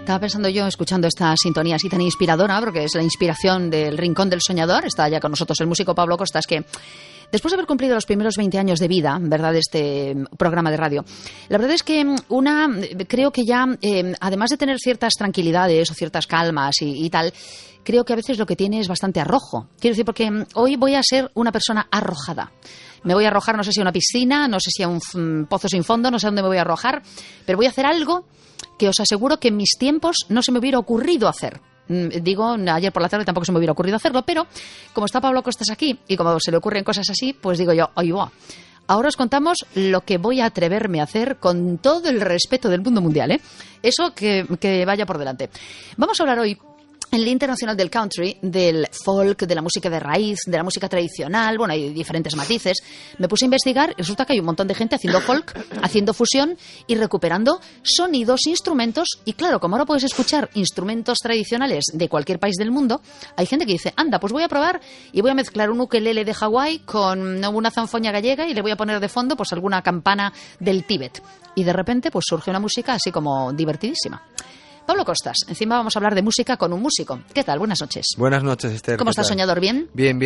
Estaba pensando yo, escuchando esta sintonía así tan inspiradora, porque es la inspiración del Rincón del Soñador. Está ya con nosotros el músico Pablo Costas, que después de haber cumplido los primeros 20 años de vida, ¿verdad?, de este programa de radio, la verdad es que creo que ya, además de tener ciertas tranquilidades o ciertas calmas y tal, creo que a veces lo que tiene es bastante arrojo. Quiero decir, porque hoy voy a ser una persona arrojada. Me voy a arrojar, no sé si a una piscina, no sé si a un pozo sin fondo, no sé a dónde me voy a arrojar, pero voy a hacer algo que os aseguro que en mis tiempos no se me hubiera ocurrido hacer. Digo, ayer por la tarde tampoco se me hubiera ocurrido hacerlo, pero como está Pablo Costas aquí y como se le ocurren cosas así, pues digo yo, oye, va. Ahora os contamos lo que voy a atreverme a hacer con todo el respeto del mundo mundial, ¿eh? Eso que vaya por delante. Vamos a hablar hoy en el Día Internacional del Country, del folk, de la música de raíz, de la música tradicional. Bueno, hay diferentes matices. Me puse a investigar y resulta que hay un montón de gente haciendo folk, haciendo fusión y recuperando sonidos, instrumentos. Y claro, como ahora puedes escuchar instrumentos tradicionales de cualquier país del mundo, hay gente que dice, anda, pues voy a probar y voy a mezclar un ukelele de Hawái con una zanfoña gallega y le voy a poner de fondo pues alguna campana del Tíbet. Y de repente pues surge una música así como divertidísima. Pablo Costas, encima vamos a hablar de música con un músico. ¿Qué tal? Buenas noches. Buenas noches, Esther. ¿Cómo estás, Soñador? ¿Bien? Bien.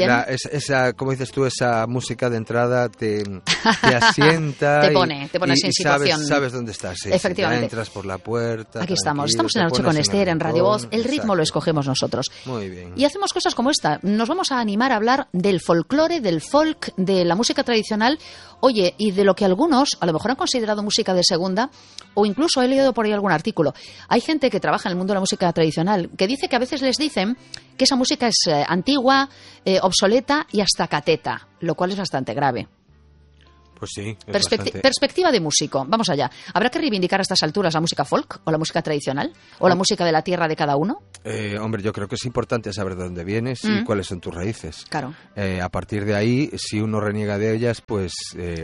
Esa, como dices tú, esa música de entrada te asienta. te pone así en situación. Sabes dónde estás. Sí, efectivamente. Entras por la puerta. Aquí estamos en La Noche con Esther, en Radio Voz. El ritmo lo escogemos nosotros. Muy bien. Y hacemos cosas como esta. Nos vamos a animar a hablar del folclore, del folk, de la música tradicional. Oye, y de lo que algunos a lo mejor han considerado música de segunda, o incluso he leído por ahí algún artículo. Hay gente que trabaja en el mundo de la música tradicional que dice que a veces les dicen que esa música es antigua, obsoleta y hasta cateta, lo cual es bastante grave. Pues sí. Perspectiva de músico. Vamos allá. ¿Habrá que reivindicar a estas alturas la música folk o la música tradicional o la música de la tierra de cada uno? Hombre, yo creo que es importante saber de dónde vienes y cuáles son tus raíces. Claro. A partir de ahí, si uno reniega de ellas, pues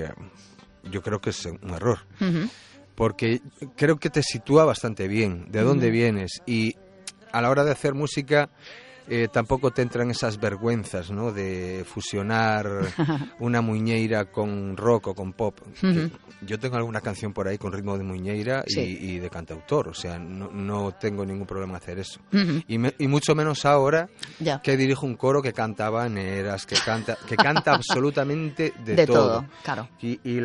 yo creo que es un error. Uh-huh. Porque creo que te sitúa bastante bien de dónde vienes y a la hora de hacer música tampoco te entran esas vergüenzas, ¿no?, de fusionar una muiñeira con rock o con pop. Uh-huh. Yo tengo alguna canción por ahí con ritmo de muiñeira y de cantautor, o sea, no tengo ningún problema en hacer eso. Uh-huh. Y mucho menos ahora que dirijo un coro que canta habaneras, que canta absolutamente de todo. Claro. Y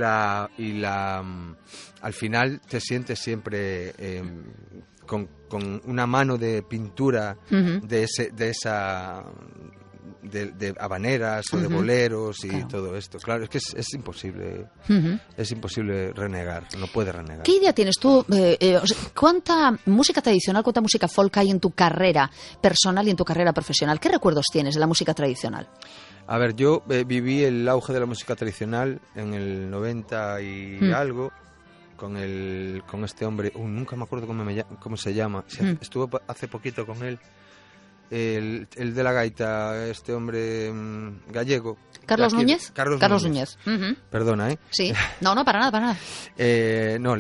al final te sientes siempre con una mano de pintura de habaneras o de boleros y todo esto. Claro, es que es imposible. Es imposible renegar, no puedes renegar. ¿Qué idea tienes tú? ¿Cuánta música tradicional, cuánta música folk hay en tu carrera personal y en tu carrera profesional? ¿Qué recuerdos tienes de la música tradicional? A ver, yo viví el auge de la música tradicional en el 90 y algo. Con este hombre, nunca me acuerdo cómo se llama. Estuve hace poquito con él, el de la gaita, este hombre gallego. ¿Carlos Núñez? Carlos Núñez. Uh-huh. Perdona, ¿eh? Sí. No, para nada. No,